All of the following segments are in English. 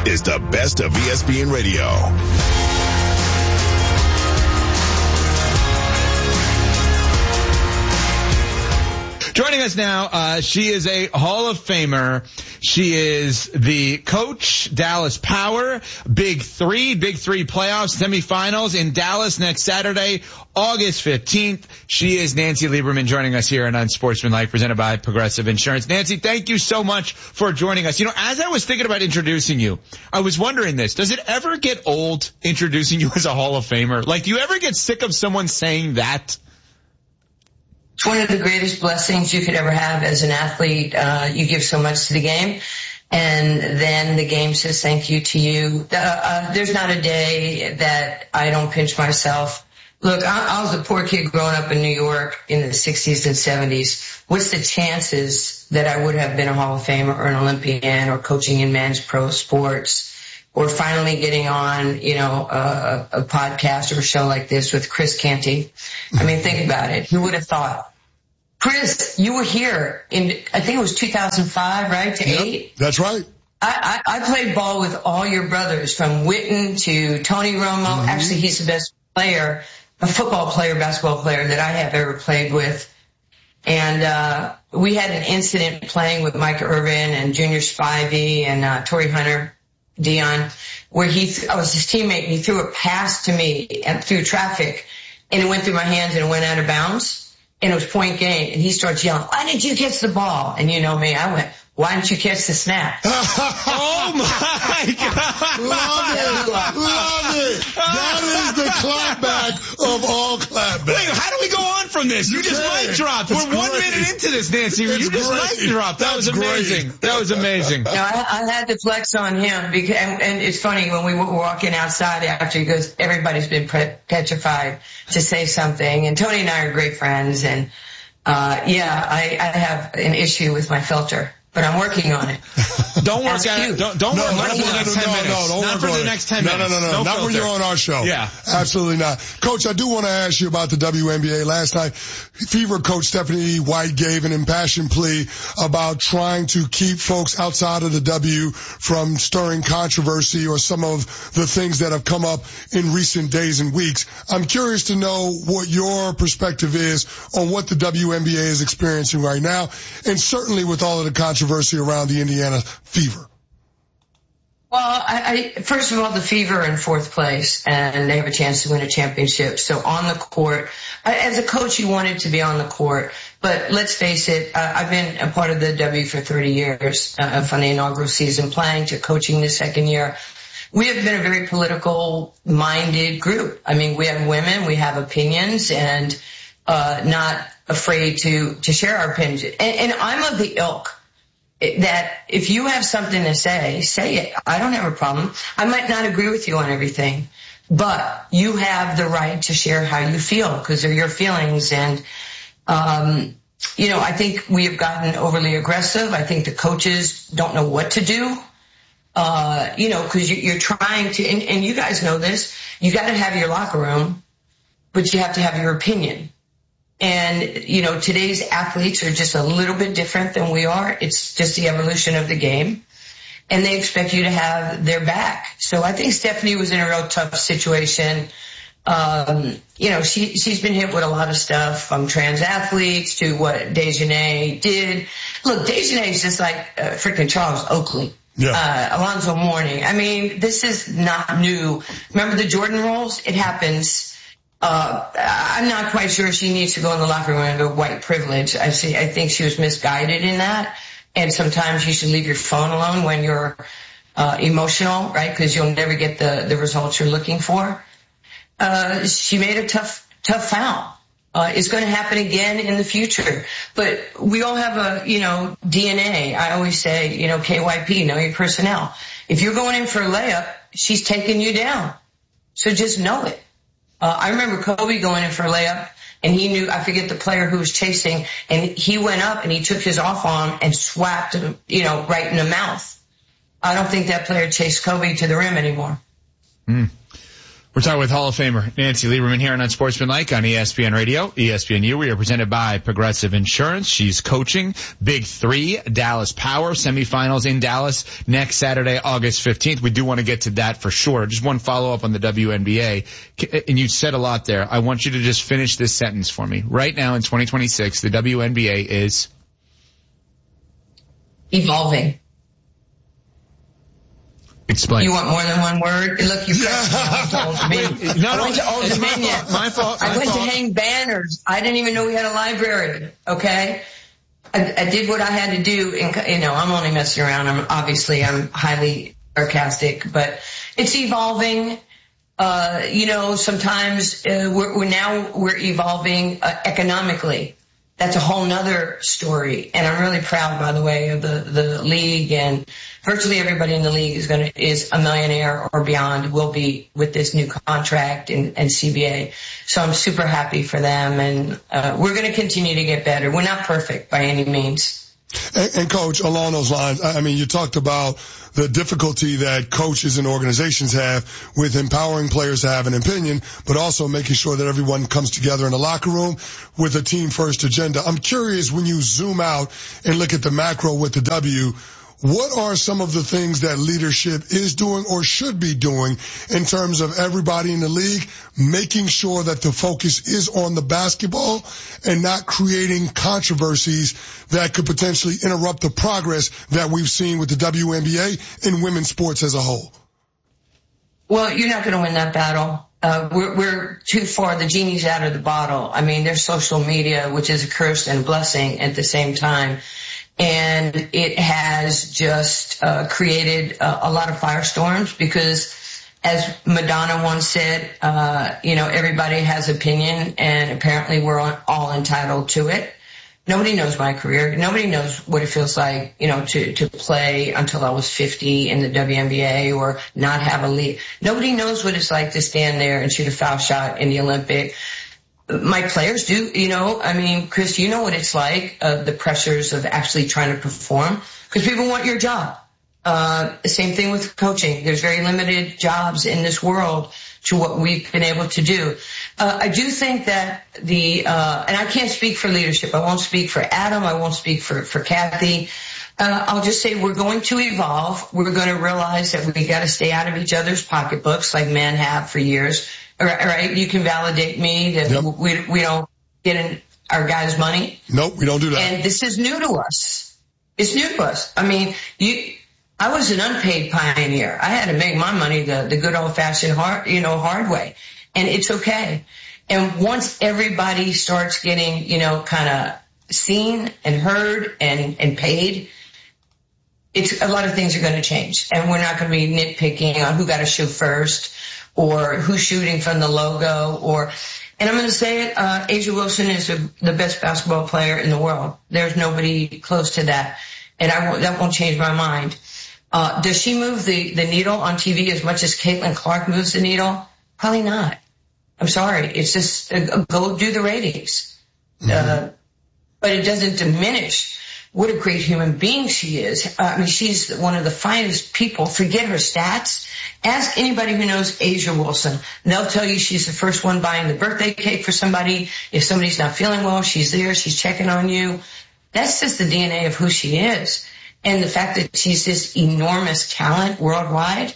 is the best of ESPN Radio. Joining us now, she is a Hall of Famer. She is the coach, Dallas Power, Big Three playoffs, semifinals in Dallas next Saturday, August 15th. She is Nancy Lieberman joining us here on Unsportsmanlike, presented by Progressive Insurance. Nancy, thank you so much for joining us. You know, as I was thinking about introducing you, I was wondering this. Does it ever get old introducing you as a Hall of Famer? Like, do you ever get sick of someone saying that? It's one of the greatest blessings you could ever have as an athlete. You give so much to the game, and then the game says thank you to you. There's not a day that I don't pinch myself. Look, I was a poor kid growing up in New York in the 60s and 70s. What's the chances that I would have been a Hall of Famer or an Olympian or coaching in men's pro sports or finally getting on, a podcast or a show like this with Chris Canty? I mean, think about it. Who would have thought? Chris, you were here in, I think it was 2005, right, to 8? That's right. I played ball with all your brothers, from Witten to Tony Romo. Mm-hmm. Actually, he's the best player, a football player, basketball player that I have ever played with. And we had an incident playing with Mike Irvin and Junior Spivey and Torrey Hunter, Dion, where I was his teammate, and he threw a pass to me and through traffic, and it went through my hands and it went out of bounds. And it was point game, and he starts yelling, "Why didn't you catch the ball?" And you know me, I went, "Why didn't you catch the snap?" Oh my God! Love it! That is the clapback of all clapbacks. Wait, how do we go on from this? You just mic dropped. We're 1 minute into this, Nancy. You just mic dropped. That was amazing. That was amazing. No, I had to flex on him because, and it's funny when we were walking outside after, he goes, everybody's been petrified to say something, and Tony and I are great friends, and I have an issue with my filter. But I'm working on it. Don't work on it. Don't work on it for the next 10 minutes. Not for the next 10 minutes. No. Not when you're on our show. Yeah. Absolutely not. Coach, I do want to ask you about the WNBA. Last night, Fever coach Stephanie White gave an impassioned plea about trying to keep folks outside of the W from stirring controversy or some of the things that have come up in recent days and weeks. I'm curious to know what your perspective is on what the WNBA is experiencing right now, and certainly with all of the controversy around the Indiana Fever. Well, first of all, the Fever are in 4th place, and they have a chance to win a championship. So on the court, as a coach, you wanted to be on the court. But let's face it, I've been a part of the W for 30 years, from the inaugural season playing to coaching the second year. We have been a very political-minded group. I mean, we have women, we have opinions, and not afraid to share our opinions. And I'm of the ilk that if you have something to say it. I don't have a problem. I might not agree with you on everything, but you have the right to share how you feel, because they're your feelings. And, I think we have gotten overly aggressive. I think the coaches don't know what to do, because you're trying to, and you guys know this, you got to have your locker room, but you have to have your opinion. And, today's athletes are just a little bit different than we are. It's just the evolution of the game. And they expect you to have their back. So I think Stephanie was in a real tough situation. She's been hit with a lot of stuff, from trans athletes to what Dejanay did. Look, Dejanay is just like freaking Charles Oakley. Yeah. Alonzo Mourning. I mean, this is not new. Remember the Jordan rules? It happens. I'm not quite sure she needs to go in the locker room under white privilege. I think she was misguided in that. And sometimes you should leave your phone alone when you're emotional, right? Because you'll never get the results you're looking for. She made a tough foul. It's going to happen again in the future. But we all have a, DNA. I always say, KYP, know your personnel. If you're going in for a layup, she's taking you down. So just know it. I remember Kobe going in for a layup, and he knew, I forget the player who was chasing, and he went up and he took his off arm and swapped him, right in the mouth. I don't think that player chased Kobe to the rim anymore. We're talking with Hall of Famer Nancy Lieberman here on Unsportsmanlike on ESPN Radio, ESPNU. We are presented by Progressive Insurance. She's coaching Big 3 Dallas Power semifinals in Dallas next Saturday, August 15th. We do want to get to that for sure. Just one follow-up on the WNBA. And you said a lot there. I want you to just finish this sentence for me. Right now in 2026, the WNBA is evolving. Explain. You want more than one word? Look, you pressed me on Old Dominion. I went to Old Dominion. My fault. I went to hang banners. I didn't even know we had a library. Okay. I did what I had to do. And, I'm only messing around. I'm highly sarcastic, but it's evolving. Sometimes we're evolving economically. That's a whole nother story. And I'm really proud, by the way, of the league, and virtually everybody in the league is a millionaire or beyond, will be with this new contract and CBA. So I'm super happy for them, and we're going to continue to get better. We're not perfect by any means. And Coach, along those lines, I mean, you talked about the difficulty that coaches and organizations have with empowering players to have an opinion, but also making sure that everyone comes together in the locker room with a team first agenda. I'm curious, when you zoom out and look at the macro with the W, what are some of the things that leadership is doing or should be doing in terms of everybody in the league making sure that the focus is on the basketball and not creating controversies that could potentially interrupt the progress that we've seen with the WNBA and women's sports as a whole? Well, you're not going to win that battle. We're too far. The genie's out of the bottle. I mean, there's social media, which is a curse and a blessing at the same time. And it has just created a lot of firestorms because, as Madonna once said, everybody has opinion, and apparently we're all entitled to it. Nobody knows my career. Nobody knows what it feels like, to play until I was 50 in the WNBA or not have a league. Nobody knows what it's like to stand there and shoot a foul shot in the Olympic. My players do, Chris, you know what it's like, the pressures of actually trying to perform, because people want your job. Same thing with coaching. There's very limited jobs in this world to what we've been able to do. I do think that and I can't speak for leadership. I won't speak for Adam. I won't speak for Kathy. I'll just say we're going to evolve. We're going to realize that we got to stay out of each other's pocketbooks like men have for years. Right? You can validate me that we don't get in our guys' money. Nope, we don't do that. And this is new to us. It's new to us. I mean, I was an unpaid pioneer. I had to make my money the good old-fashioned hard way. And it's okay. And once everybody starts getting, kind of seen and heard and paid, a lot of things are going to change. And we're not going to be nitpicking on who got to shoot first, or who's shooting from the logo, and I'm going to say it, A'ja Wilson is the best basketball player in the world. There's nobody close to that, and that won't change my mind. Does she move the needle on TV as much as Caitlin Clark moves the needle? Probably not. I'm sorry. It's just go do the ratings. But it doesn't diminish what a great human being she is. She's one of the finest people. Forget her stats. Ask anybody who knows A'ja Wilson. They'll tell you she's the first one buying the birthday cake for somebody. If somebody's not feeling well, she's there. She's checking on you. That's just the DNA of who she is. And the fact that she's this enormous talent worldwide,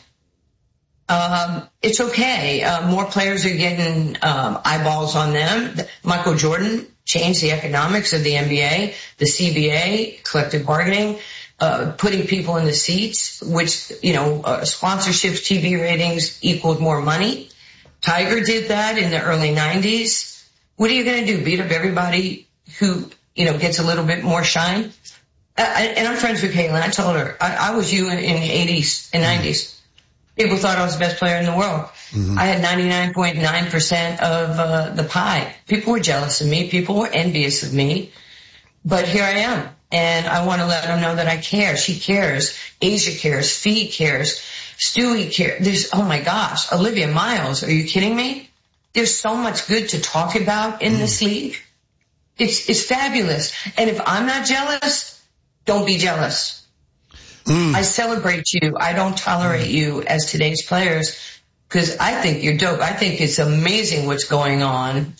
it's okay. More players are getting eyeballs on them. Michael Jordan changed the economics of the NBA, the CBA, collective bargaining, putting people in the seats, which, sponsorships, TV ratings equaled more money. Tiger did that in the early 90s. What are you going to do? Beat up everybody who, gets a little bit more shine? And I'm friends with Caitlin. I told her, I was you in the 80s and 90s. People thought I was the best player in the world. Mm-hmm. I had 99.9% of the pie. People were jealous of me. People were envious of me. But here I am. And I want to let them know that I care. She cares. A'ja cares. Fee cares. Stewie cares. Oh my gosh. Olivia Miles. Are you kidding me? There's so much good to talk about in this league. It's fabulous. And if I'm not jealous, don't be jealous. I celebrate you. I don't tolerate you as today's players. because I think you're dope. I think it's amazing what's going on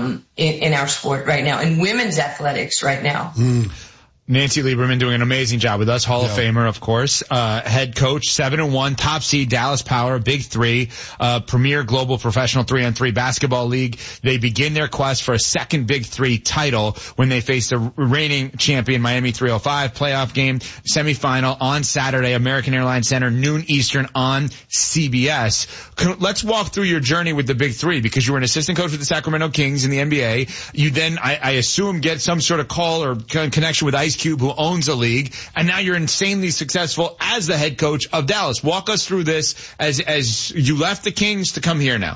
in our sport right now, in women's athletics right now. Nancy Lieberman doing an amazing job with us, Hall of Famer, of course, head coach, 7-1, top seed, Dallas Power, Big Three, premier global professional 3-on-3 basketball league. They begin their quest for a second Big Three title when they face the reigning champion Miami 305 playoff game, semifinal on Saturday, American Airlines Center, noon Eastern on CBS. Let's walk through your journey with the Big Three, because you were an assistant coach with the Sacramento Kings in the NBA. You then, I assume, get some sort of call or connection with Ice Cube, who owns a league, and now you're insanely successful as the head coach of Dallas. Walk us through this as you left the Kings to come here now.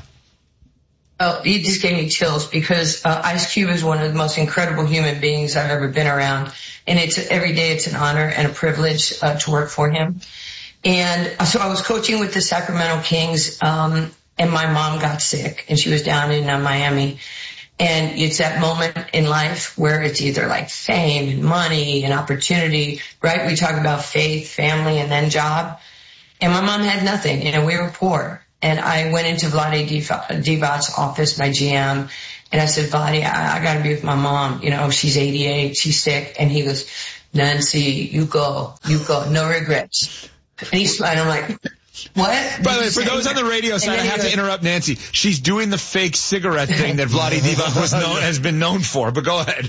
Oh, you just gave me chills, because Ice Cube is one of the most incredible human beings I've ever been around, and every day it's an honor and a privilege to work for him. And so I was coaching with the Sacramento Kings, and my mom got sick, and she was down in Miami. And it's that moment in life where it's either like fame and money and opportunity, right? We talk about faith, family, and then job. And my mom had nothing. We were poor. And I went into Vlade Divac's office, my GM, and I said, Vlade, I got to be with my mom. She's 88, she's sick. And he goes, Nancy, you go, no regrets. And he smiled. I'm like, what? By the way, for those on the radio side, I have to interrupt Nancy. She's doing the fake cigarette thing that Vlade Divac has been known for, but go ahead.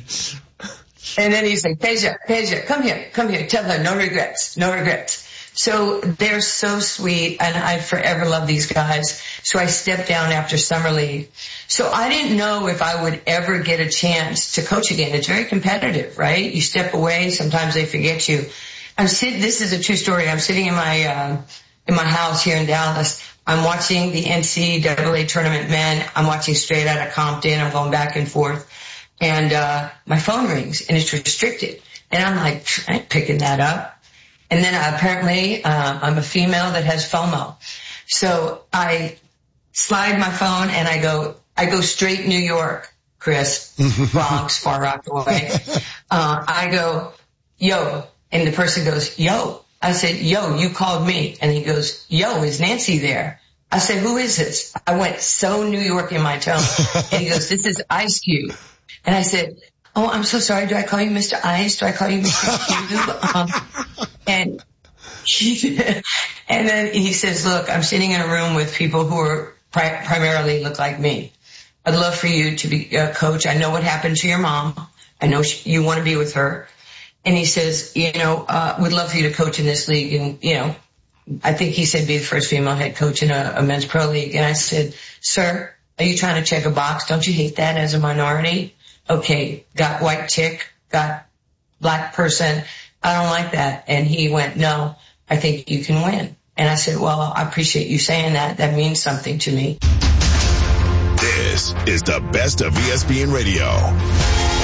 And then he's like, Peja, come here, tell her, no regrets. So they're so sweet, and I forever love these guys. So I stepped down after Summer League. So I didn't know if I would ever get a chance to coach again. It's very competitive, right? You step away, sometimes they forget you. This is a true story. I'm sitting in my house here in Dallas. I'm watching the NCAA tournament men. I'm watching Straight Outta Compton. I'm going back and forth. And my phone rings, and it's restricted. And I'm like, I ain't picking that up. And then apparently I'm a female that has FOMO. So I slide my phone, and I go straight New York, Chris, Bronx, Far Rockaway. I go, yo. And the person goes, yo. I said, yo, you called me. And he goes, yo, is Nancy there? I said, who is this? I went so New York in my tone. And he goes, this is Ice Cube. And I said, oh, I'm so sorry. Do I call you Mr. Ice? Do I call you Mr. Cube? And then he says, look, I'm sitting in a room with people who are primarily look like me. I'd love for you to be a coach. I know what happened to your mom. I know you want to be with her. And he says, we'd love for you to coach in this league. And, I think he said be the first female head coach in a men's pro league. And I said, sir, are you trying to check a box? Don't you hate that as a minority? Okay, got white chick, got black person. I don't like that. And he went, no, I think you can win. And I said, well, I appreciate you saying that. That means something to me. This is the best of ESPN Radio.